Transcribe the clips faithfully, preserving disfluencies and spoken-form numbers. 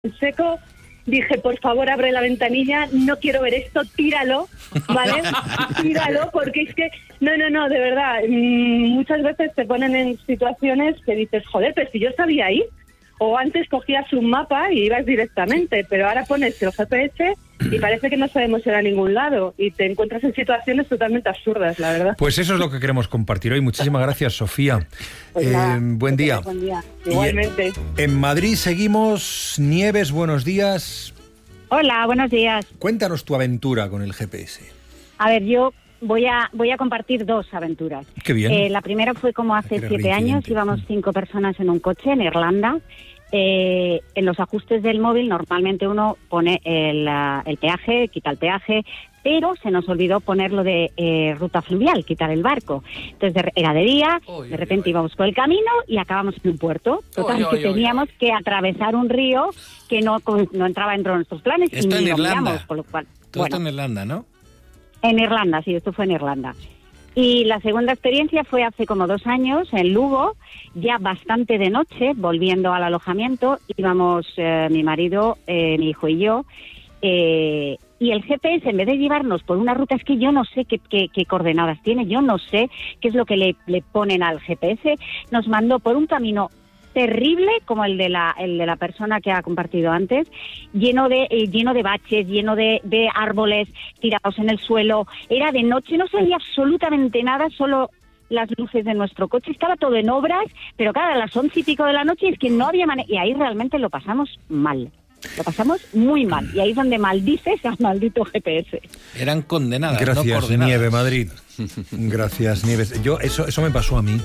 en seco, dije, por favor, abre la ventanilla, no quiero ver esto, tíralo, ¿vale? Tíralo, porque es que, no, no, no, de verdad, mmm, muchas veces te ponen en situaciones que dices, joder, pero si yo sabía ir, o antes cogías un mapa y ibas directamente, pero ahora pones el G P S y parece que no sabemos ir a ningún lado, y te encuentras en situaciones totalmente absurdas, la verdad. Pues eso es lo que queremos compartir hoy. Muchísimas gracias, Sofía. Pues eh, nada, buen día. Buen día. Igualmente. En, en Madrid seguimos. Nieves, buenos días. Hola, buenos días. Cuéntanos tu aventura con el G P S. A ver, yo voy a voy a compartir dos aventuras. Qué bien. Eh, la primera fue como hace siete años, íbamos cinco personas en un coche en Irlanda. Eh, en los ajustes del móvil normalmente uno pone el, uh, el peaje, quita el peaje, pero se nos olvidó poner lo de eh, ruta fluvial, quitar el barco. Entonces de, era de día, oy, de repente oy, íbamos por el camino y acabamos en un puerto. Total, oy, que oy, teníamos oy. que atravesar un río que no, no entraba dentro de nuestros planes. Esto y en ni Irlanda. Lo miramos, por lo cual, Todo bueno, esto en Irlanda, ¿no? En Irlanda, sí, esto fue en Irlanda. Y la segunda experiencia fue hace como dos años en Lugo, ya bastante de noche, volviendo al alojamiento. Íbamos eh, mi marido, eh, mi hijo y yo. Eh, y el G P S, en vez de llevarnos por una ruta, es que yo no sé qué, qué, qué coordenadas tiene, yo no sé qué es lo que le, le ponen al G P S. Nos mandó por un camino terrible, como el de la el de la persona que ha compartido antes, lleno de eh, lleno de baches, lleno de, de árboles tirados en el suelo. Era de noche, no se veía absolutamente nada, solo las luces de nuestro coche. Estaba todo en obras, pero claro, a las once y pico de la noche es que no había manera. Y ahí realmente lo pasamos mal. Lo pasamos muy mal. Y ahí es donde maldices al maldito G P S. Eran condenadas, Gracias, no coordenadas. Nieve, Madrid. Gracias, Nieves. Yo, eso, eso me pasó a mí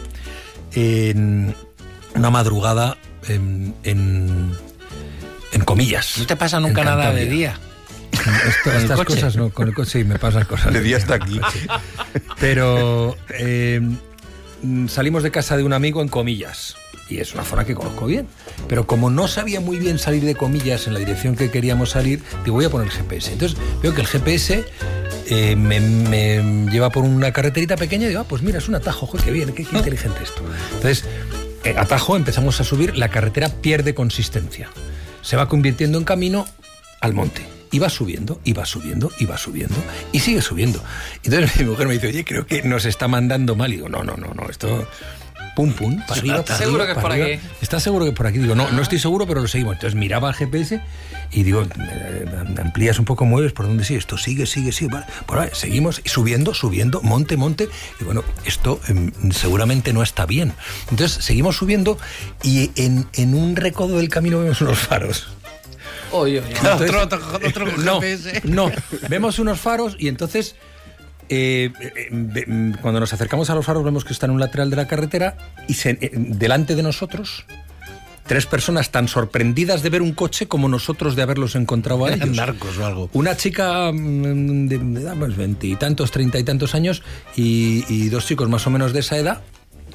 en una madrugada en, en, en Comillas. ¿No te pasa nunca nada de día? Esto, estas coche? cosas no, con el coche sí me pasan cosas. De día hasta aquí. Pero eh, salimos de casa de un amigo en Comillas. Y es una zona que conozco bien. Pero como no sabía muy bien salir de Comillas en la dirección que queríamos salir, digo, voy a poner el G P S. Entonces veo que el G P S eh, me, me lleva por una carreterita pequeña y digo, ah, pues mira, es un atajo, joder, qué bien, qué, qué inteligente esto. Entonces, eh, atajo, empezamos a subir, la carretera pierde consistencia. Se va convirtiendo en camino al monte. Y va subiendo, y va subiendo, y va subiendo, y sigue subiendo. Entonces mi mujer me dice, oye, creo que nos está mandando mal. Y digo, no, no, no, no, esto... Pum, pum, para arriba, para ¿Seguro arriba, que es por arriba. aquí? ¿Estás seguro que es por aquí? Digo, no, no estoy seguro, pero lo seguimos. Entonces miraba el G P S y digo, eh, amplías un poco, mueves por donde sigue. Esto sigue, sigue, sigue. Vale. Pues vale, seguimos subiendo, subiendo, monte, monte. Y bueno, esto eh, seguramente no está bien. Entonces seguimos subiendo y en, en un recodo del camino vemos unos faros. Oye, oye. Entonces, otro, otro, otro no, G P S. no, vemos unos faros y entonces eh, eh, cuando nos acercamos a los faros vemos que está en un lateral de la carretera y se, eh, delante de nosotros tres personas tan sorprendidas de ver un coche como nosotros de haberlos encontrado a ellos. Narcos o algo. Una chica mm, de, de pues, veintitantos, treinta y tantos años y, y dos chicos más o menos de esa edad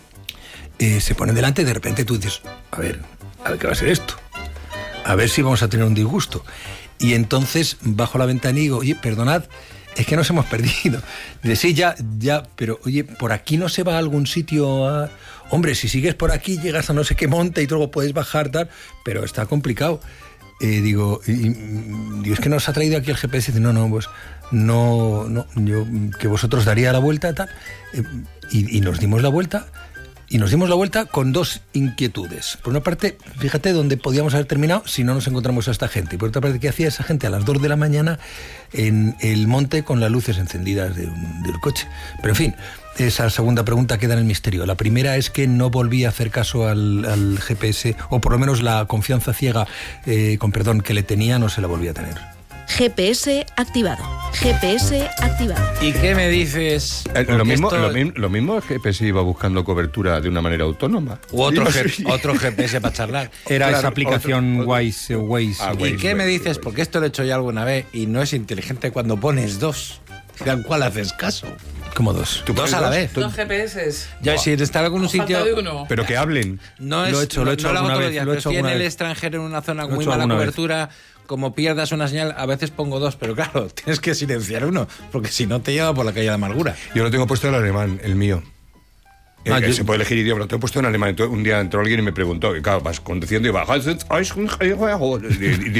eh, se ponen delante y de repente tú dices, a ver, a ver qué va a ser esto. A ver si vamos a tener un disgusto. Y entonces bajo la ventana y digo, oye, perdonad, es que nos hemos perdido. Dice, sí, ya, ya, pero oye, ¿por aquí no se va a algún sitio? A... Hombre, si sigues por aquí llegas a no sé qué monte y luego puedes bajar, tal, pero está complicado. Eh, digo, y, y, digo, es que nos ha traído aquí el G P S. Dice, no, no, pues no, no, yo que vosotros daría la vuelta, tal. Eh, y, y nos dimos la vuelta. Y nos dimos la vuelta con dos inquietudes. Por una parte, fíjate dónde podíamos haber terminado si no nos encontramos a esta gente. Y por otra parte, ¿qué hacía esa gente a las dos de la mañana en el monte con las luces encendidas de un, del coche? Pero en fin, esa segunda pregunta queda en el misterio. La primera es que no volví a hacer caso al, al G P S, o por lo menos la confianza ciega, eh, con perdón, que le tenía, no se la volví a tener. G P S activado. G P S activado. ¿Y qué me dices? Eh, lo, mismo, esto... lo, mismo, lo mismo el G P S iba buscando cobertura de una manera autónoma. U otro, Sí, G- sí. otro G P S para charlar. Era Claro, esa aplicación otro- otro- Waze, Waze. Ah, ¿Y Waze, qué me Waze, dices? Waze. Porque esto lo he hecho ya alguna vez y no es inteligente cuando pones dos. ¿Al cuál haces caso? Como dos. ¿Tú Dos pones a la dos? vez. ¿Tú- Dos G P S. Ya, si está en un Os falta sitio... de uno. Pero que hablen. No es, Lo he hecho, lo he no- hecho no lo hago alguna todos los vez, días, lo he pero hecho estoy en alguna el vez. extranjero en una zona Lo he con muy hecho mala alguna vez. cobertura, como pierdas una señal, a veces pongo dos, pero claro, tienes que silenciar uno, porque si no te lleva por la calle de la amargura. Yo lo tengo puesto en alemán, el mío. Eh, Ah, que yo- se puede elegir idioma, te he puesto en alemán. Entonces, un día entró alguien y me preguntó, y claro, vas conduciendo y vas. Y, y